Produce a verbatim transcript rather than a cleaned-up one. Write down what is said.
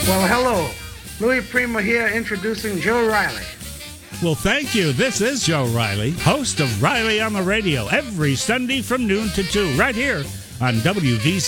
Well, hello. Louis Prima here introducing Joe Riley. Well, thank you. This is Joe Riley, host of Riley on the Radio, every Sunday from noon to two, right here on W V C.